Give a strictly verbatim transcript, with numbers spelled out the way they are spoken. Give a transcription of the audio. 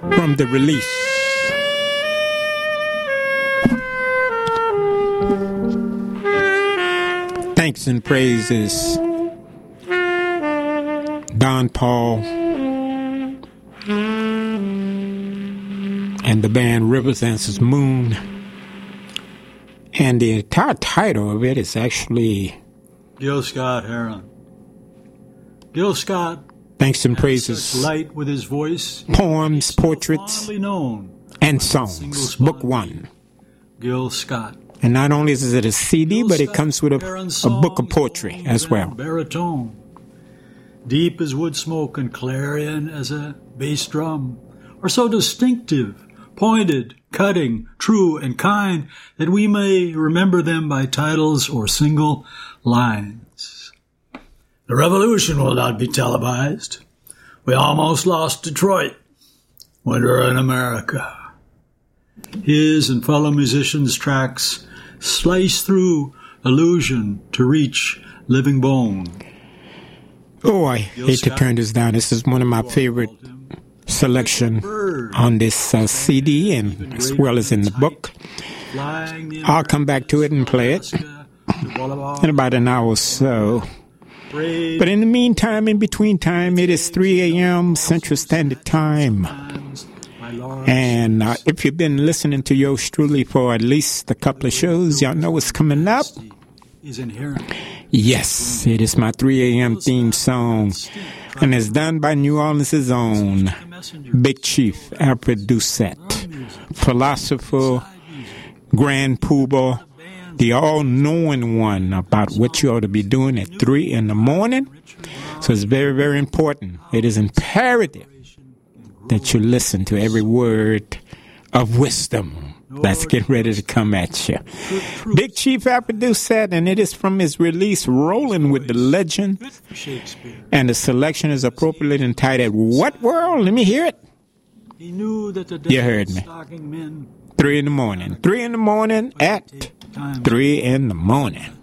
from the release. Thanks and praises, Don Paul and the band Rivers Answers Moon. And the entire title of it is actually Gil Scott-Heron. Gil Scott. Thanks and praises. Light with his voice. Poems, portraits, known and songs. Book one. Gil Scott. And not only is it a C D, but it comes with a, a book of poetry as well. Baritone. Deep as wood smoke and clarion as a bass drum, are so distinctive, pointed, cutting, true, and kind that we may remember them by titles or single lines. The revolution will not be televised. We almost lost Detroit. Winter in America. His and fellow musicians' tracks slice through illusion to reach living bone. Oh, I hate to turn this down. This is one of my favorite selection on this uh, C D and as well as in the book. I'll come back to it and play it in about an hour or so. But in the meantime, in between time, it is three a.m. Central Standard Time. And uh, if you've been listening to yours truly for at least a couple of shows, y'all know what's coming up. Yes, it is my three a.m. theme song, and it's done by New Orleans' own Big Chief Alfred Doucette, philosopher, grand poobah, the all-knowing one about what you ought to be doing at three in the morning. So it's very, very important. It is imperative that you listen to every word of wisdom that's getting ready to come at you. Big Chief Alfred Doucette, and it is from his release, Rolling with the Legend. And the selection is appropriately entitled, What World? Let me hear it. You heard me. Three in the morning. Three in the morning at three in the morning.